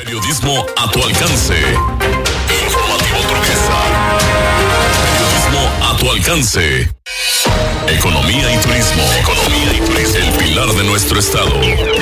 Periodismo a tu alcance. Informativo Turquesa. Periodismo a tu alcance. Economía y turismo. Economía y turismo. El pilar de nuestro estado.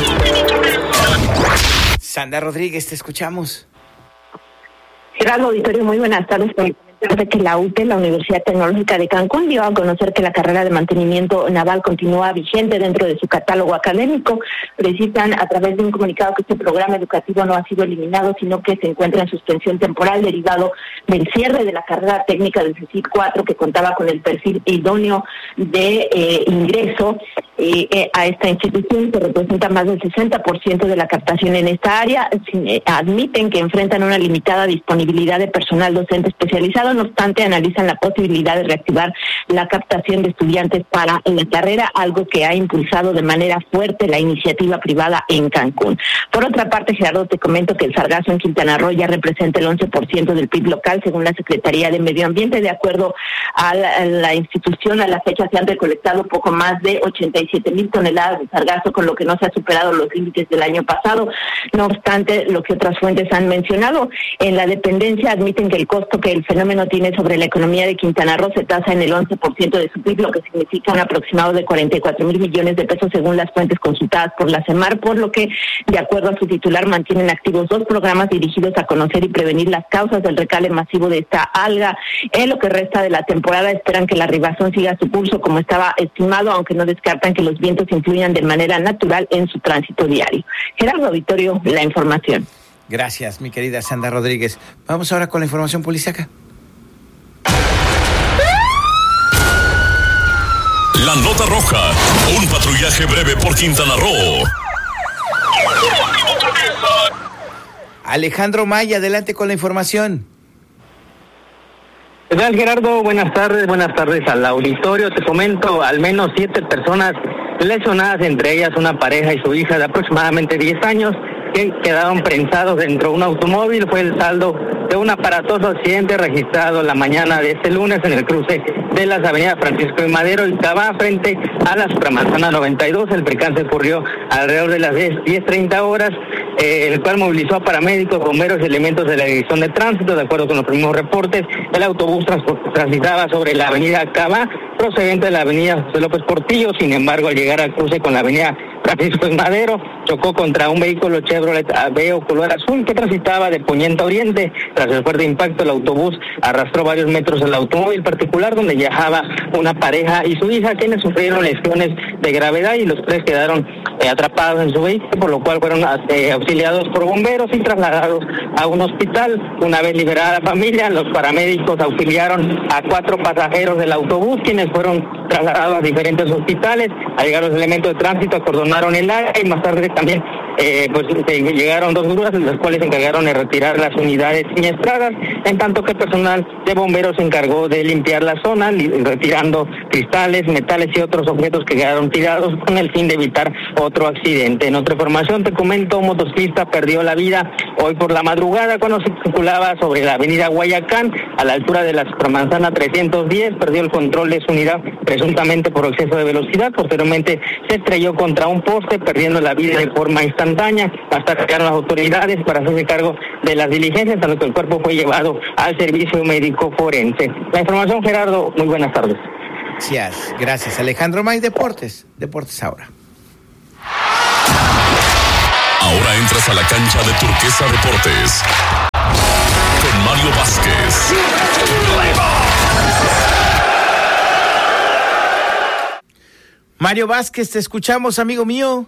Sandra Rodríguez, te escuchamos. Gerardo Auditorio, muy buenas tardes. De que la UTE, la Universidad Tecnológica de Cancún, dio a conocer que la carrera de mantenimiento naval continúa vigente dentro de su catálogo académico. Precisan a través de un comunicado que este programa educativo no ha sido eliminado, sino que se encuentra en suspensión temporal derivado del cierre de la carrera técnica del CECIT 4, que contaba con el perfil idóneo de ingreso a esta institución, que representa más del 60% de la captación en esta área. Admiten que enfrentan una limitada disponibilidad de personal docente especializado. No obstante, analizan la posibilidad de reactivar la captación de estudiantes para la carrera, algo que ha impulsado de manera fuerte la iniciativa privada en Cancún. Por otra parte, Gerardo, te comento que el sargazo en Quintana Roo ya representa el 11% del PIB local, según la Secretaría de Medio Ambiente. De acuerdo a la institución, a la fecha se han recolectado poco más de 87,000 toneladas de sargazo, con lo que no se ha superado los límites del año pasado. No obstante, lo que otras fuentes han mencionado, en la dependencia admiten que el costo que el fenómeno tiene sobre la economía de Quintana Roo se tasa en el 11% de su PIB, lo que significa un aproximado de 44,000 millones de pesos según las fuentes consultadas por la CEMAR, por lo que, de acuerdo a su titular, mantienen activos 2 programas dirigidos a conocer y prevenir las causas del recale masivo de esta alga. En lo que resta de la temporada esperan que la arribación siga su curso como estaba estimado, aunque no descartan que los vientos influyan de manera natural en su tránsito diario. Gerardo Auditorio, la información. Gracias, mi querida Sandra Rodríguez. Vamos ahora con la información policíaca. La nota roja, un patrullaje breve por Quintana Roo. Alejandro Maya, adelante con la información. ¿Qué tal, Gerardo? Buenas tardes al auditorio. Te comento, al menos 7 personas lesionadas, entre ellas una pareja y su hija de aproximadamente 10 años, que quedaron prensados dentro de un automóvil. Fue el saldo de un aparatoso accidente registrado la mañana de este lunes en el cruce de las avenidas Francisco y Madero y Cabá frente a la Supramanzana 92. El percance ocurrió alrededor de las 10:30 horas, el cual movilizó a paramédicos, bomberos y elementos de la Dirección de Tránsito. De acuerdo con los primeros reportes, el autobús transitaba sobre la avenida Cabá, procedente de la avenida José López Portillo. Sin embargo, al llegar al cruce con la avenida Francisco y Madero, chocó contra un vehículo Chevrolet Aveo color azul que transitaba de poniente a oriente. Tras el fuerte impacto, el autobús arrastró varios metros el automóvil particular donde viajaba una pareja y su hija, quienes sufrieron lesiones de gravedad, y los 3 quedaron atrapados en su vehículo, por lo cual fueron auxiliados por bomberos y trasladados a un hospital. Una vez liberada la familia, los paramédicos auxiliaron a 4 pasajeros del autobús, quienes fueron trasladados a diferentes hospitales. Al llegar los elementos de tránsito, acordonaron el área y más tarde también llegaron 2 grúas, las cuales se encargaron de retirar las unidades siniestradas, en tanto que el personal de bomberos se encargó de limpiar la zona, retirando cristales, metales y otros objetos que quedaron tirados con el fin de evitar otro accidente. En otra información te comento, un motociclista perdió la vida hoy por la madrugada cuando se circulaba sobre la avenida Guayacán, a la altura de la Supramanzana 310, perdió el control de su unidad presuntamente por exceso de velocidad. Posteriormente se estrelló contra un poste, perdiendo la vida de forma instantánea. Hasta que llegaron las autoridades para hacerse cargo de las diligencias, tanto que el cuerpo fue llevado al servicio médico forense. La información, Gerardo, muy buenas tardes. Gracias, Alejandro May. Deportes ahora. Ahora entras a la cancha de Turquesa Deportes con Mario Vázquez. Mario Vázquez, te escuchamos, amigo mío.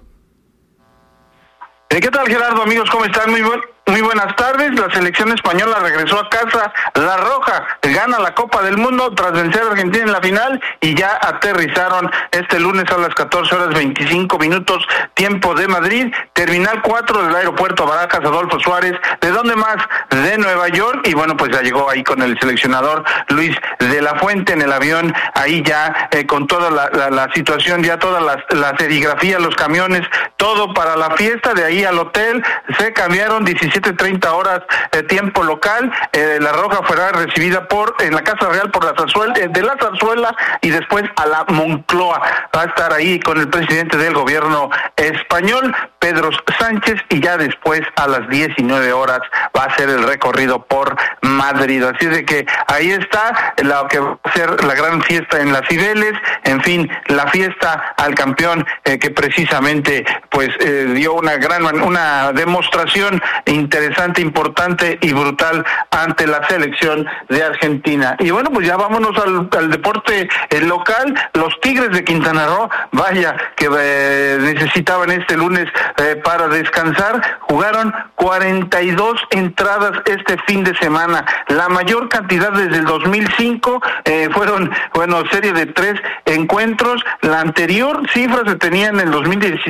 ¿Qué tal, Gerardo? Amigos, ¿cómo están? Muy buenas tardes. La selección española regresó a casa. La Roja gana la Copa del Mundo tras vencer a Argentina en la final y ya aterrizaron este lunes a las 14:25, tiempo de Madrid, terminal 4 del aeropuerto Barajas Adolfo Suárez. ¿De dónde más? De Nueva York. Y bueno, pues ya llegó ahí con el seleccionador Luis de la Fuente en el avión, ahí ya con toda la situación, ya toda la serigrafía, los camiones, todo para la fiesta. De ahí al hotel se cambiaron 17 17:30 horas tiempo local. La Roja será recibida en la Casa Real por de la Zarzuela y después a la Moncloa. Va a estar ahí con el presidente del gobierno español, Pedro Sánchez, y ya después a las 19 horas va a ser el recorrido por Madrid. Así de que ahí está lo que va a ser la gran fiesta en las Cibeles, en fin, la fiesta al campeón que precisamente pues dio una demostración interesante, importante y brutal ante la selección de Argentina. Y bueno, pues ya vámonos al deporte local. Los Tigres de Quintana Roo, vaya que necesitaban este lunes para descansar, jugaron 42 entradas este fin de semana, la mayor cantidad desde el 2005, fueron, serie de 3 encuentros. La anterior cifra se tenía en el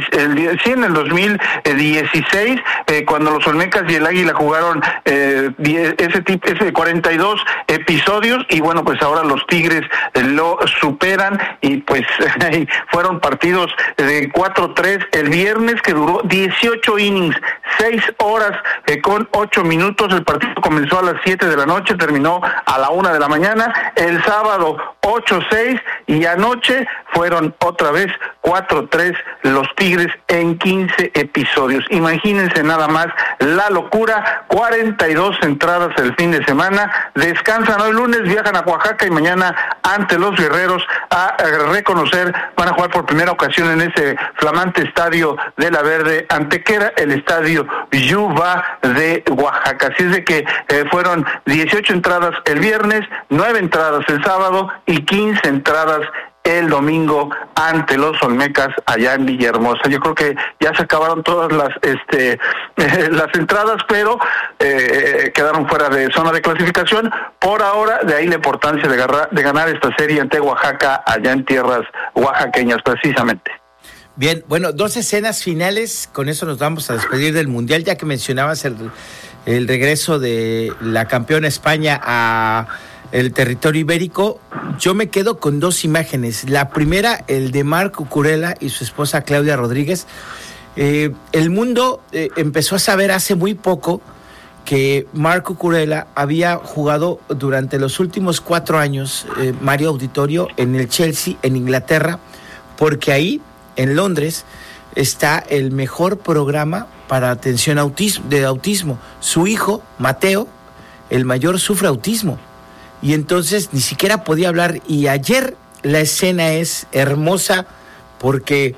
2016, cuando los Olmecas y el Águila jugaron ese 42 episodios, y bueno, pues ahora los Tigres lo superan, y pues fueron partidos de 4-3 el viernes, que duró 18 innings, 6 horas con 8 minutos. El partido comenzó a las 7 de la noche, terminó a la 1 de la mañana. El sábado 8-6, y anoche fueron otra vez 4-3 los Tigres en 15 episodios. Imagínense nada más la locura, 42 entradas el fin de semana. Descansan hoy lunes, viajan a Oaxaca y mañana ante los Guerreros a reconocer, van a jugar por primera ocasión en ese flamante estadio de La Verde Antequera, el estadio Yuba de Oaxaca. Así es de que fueron 18 entradas el viernes, 9 entradas el sábado y 15 entradas el domingo ante los Olmecas allá en Villahermosa. Yo creo que ya se acabaron todas las entradas, pero quedaron fuera de zona de clasificación por ahora. De ahí la importancia de ganar esta serie ante Oaxaca, allá en tierras oaxaqueñas precisamente. Bien, bueno, 2 escenas finales, con eso nos vamos a despedir del Mundial, ya que mencionabas el regreso de la campeona España a el territorio ibérico. Yo me quedo con 2 imágenes. La primera, el de Marc Cucurella y su esposa Claudia Rodríguez. El mundo empezó a saber hace muy poco que Marc Cucurella había jugado durante los últimos 4 años, Mario Auditorio, en el Chelsea, en Inglaterra, porque ahí, en Londres, está el mejor programa para atención de autismo. Su hijo, Mateo, el mayor, sufre autismo, y entonces ni siquiera podía hablar. Y ayer la escena es hermosa porque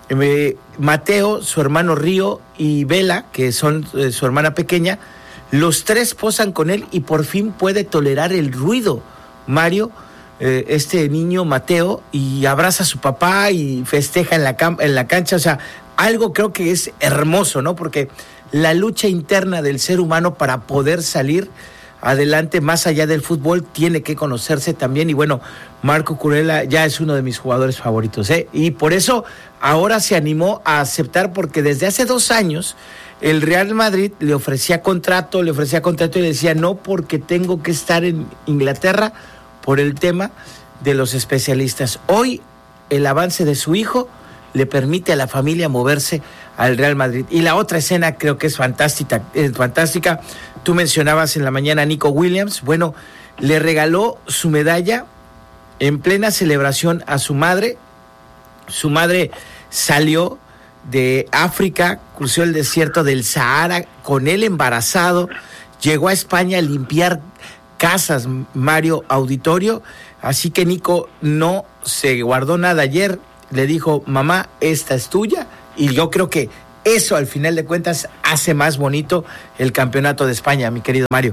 Mateo, su hermano Río y Bella, que son su hermana pequeña, los 3 posan con él y por fin puede tolerar el ruido. Mario, este niño Mateo, y abraza a su papá y festeja en la cancha. O sea, algo creo que es hermoso, ¿no? Porque la lucha interna del ser humano para poder salir adelante más allá del fútbol tiene que conocerse también. Y bueno, Marc Cucurella ya es uno de mis jugadores favoritos, y por eso ahora se animó a aceptar, porque desde hace 2 años el Real Madrid le ofrecía contrato y le decía no, porque tengo que estar en Inglaterra por el tema de los especialistas. Hoy el avance de su hijo le permite a la familia moverse al Real Madrid. Y la otra escena creo que es fantástica. Tú mencionabas en la mañana a Nico Williams. Bueno, le regaló su medalla en plena celebración a su madre. Su madre salió de África, cruzó el desierto del Sahara con él embarazado, llegó a España a limpiar casas, Mario Auditorio. Así que Nico no se guardó nada. Ayer le dijo: mamá, esta es tuya. Y yo creo que eso, al final de cuentas, hace más bonito el campeonato de España, mi querido Mario.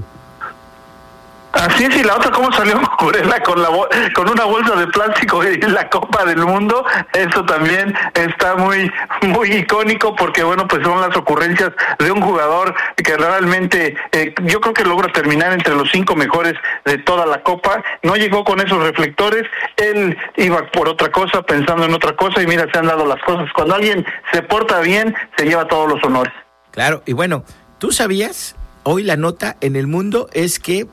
Así es. Y la otra, cómo salió Cucurella con una bolsa de plástico en la Copa del Mundo. Eso también está muy muy icónico, porque bueno, pues son las ocurrencias de un jugador que realmente yo creo que logra terminar entre los 5 mejores de toda la Copa. No llegó con esos reflectores, él iba por otra cosa, pensando en otra cosa, y mira, se han dado las cosas. Cuando alguien se porta bien, se lleva todos los honores. Claro. Y bueno, ¿tú sabías? Hoy la nota en el mundo es que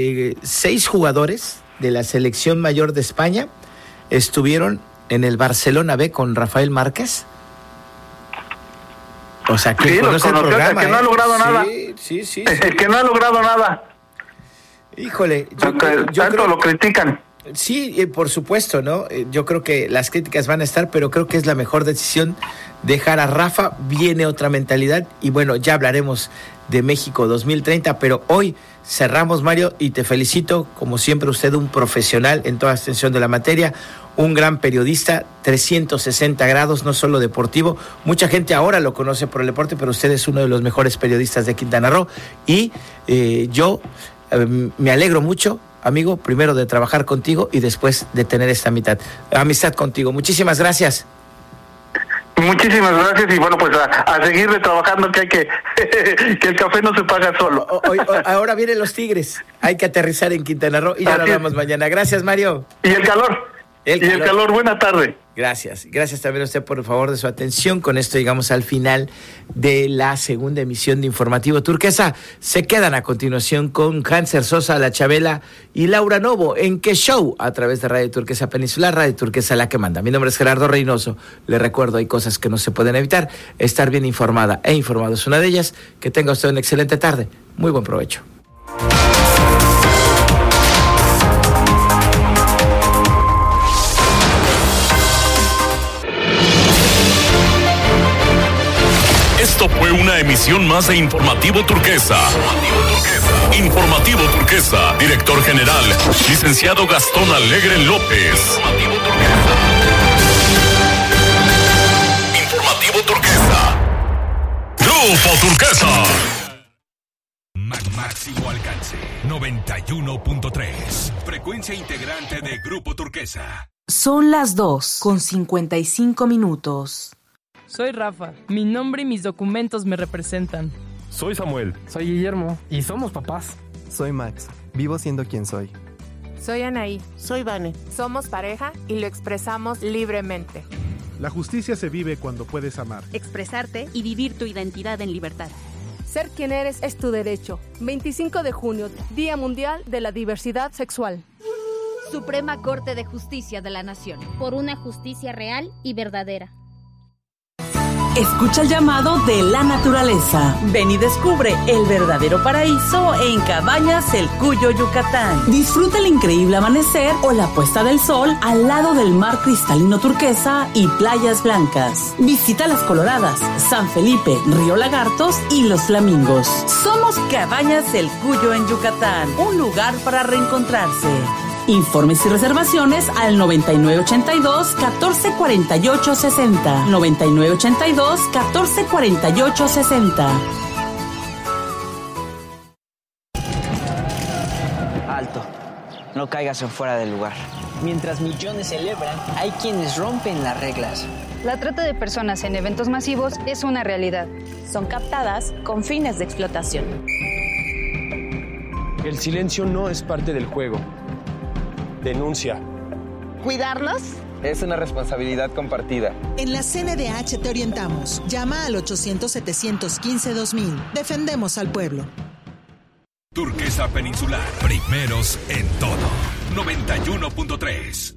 6 jugadores de la selección mayor de España estuvieron en el Barcelona B con Rafael Márquez. O sea, que conoce el programa. El que no ha logrado nada. Sí. El que no ha logrado nada. Híjole, yo creo lo critican. Sí, por supuesto, ¿no? Yo creo que las críticas van a estar, pero creo que es la mejor decisión dejar a Rafa. Viene otra mentalidad y bueno, ya hablaremos de México 2030, pero hoy cerramos, Mario, y te felicito, como siempre, usted un profesional en toda extensión de la materia, un gran periodista, 360 grados, no solo deportivo. Mucha gente ahora lo conoce por el deporte, pero usted es uno de los mejores periodistas de Quintana Roo y yo me alegro mucho, amigo, primero de trabajar contigo y después de tener esta amistad contigo. Muchísimas gracias. Muchísimas gracias y bueno, pues a seguirle trabajando, que hay que el café no se paga solo. Ahora vienen los Tigres, hay que aterrizar en Quintana Roo y ya lo hablamos mañana. Gracias, Mario. Y el calor. El calor, buena tarde. Gracias también a usted por el favor de su atención. Con esto llegamos al final de la segunda emisión de Informativo Turquesa. Se quedan a continuación con Hanser Sosa, La Chabela y Laura Novo en ¿Qué Show? A través de Radio Turquesa Peninsular, Radio Turquesa la que manda. Mi nombre es Gerardo Reynoso. Le recuerdo, hay cosas que no se pueden evitar. Estar bien informada e informado es una de ellas. Que tenga usted una excelente tarde. Muy buen provecho. Esto fue una emisión más de Informativo Turquesa. Informativo Turquesa. Director General, Licenciado Gastón Alegre López. Informativo Turquesa. Grupo Turquesa. Máximo alcance. 91.3. Frecuencia integrante de Grupo Turquesa. Son las 2:55. Soy Rafa. Mi nombre y mis documentos me representan. Soy Samuel. Soy Guillermo. Y somos papás. Soy Max. Vivo siendo quien soy. Soy Anaí. Soy Vane. Somos pareja y lo expresamos libremente. La justicia se vive cuando puedes amar, expresarte y vivir tu identidad en libertad. Ser quien eres es tu derecho. 25 de junio, Día Mundial de la Diversidad Sexual. Suprema Corte de Justicia de la Nación. Por una justicia real y verdadera. Escucha el llamado de la naturaleza. Ven y descubre el verdadero paraíso en Cabañas El Cuyo, Yucatán. Disfruta el increíble amanecer o la puesta del sol al lado del mar cristalino turquesa y playas blancas. Visita Las Coloradas, San Felipe, Río Lagartos y Los Flamingos. Somos Cabañas El Cuyo en Yucatán, un lugar para reencontrarse. Informes y reservaciones al 9982-1448-60. 9982-1448-60. Alto. No caigas en fuera del lugar. Mientras millones celebran, hay quienes rompen las reglas. La trata de personas en eventos masivos es una realidad. Son captadas con fines de explotación. El silencio no es parte del juego. Denuncia. ¿Cuidarnos? Es una responsabilidad compartida. En la CNDH te orientamos. Llama al 800-715-2000. Defendemos al pueblo. Turquesa Peninsular. Primeros en todo. 91.3.